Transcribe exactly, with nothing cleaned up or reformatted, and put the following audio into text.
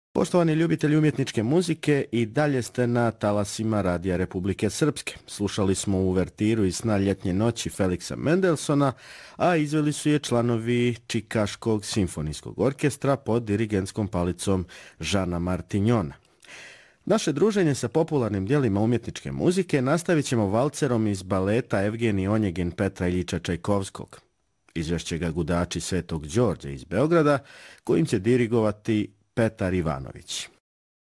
Poštovani ljubitelji umjetničke muzike, i dalje ste na talasima Radija Republike Srpske. Slušali smo uvertiru iz Sna ljetnje noći Feliksa Mendelsona, a izveli su je članovi Čikaškog simfonijskog orkestra pod dirigentskom palicom Žana Martinjona. Naše druženje sa popularnim dijelima umjetničke muzike nastavit ćemo valcerom iz baleta Evgenij Onjegin Petra Iljiča Čajkovskog. Izvešće ga Gudači Svetog Đorđa iz Beograda, kojim će dirigovati Petar Ivanović.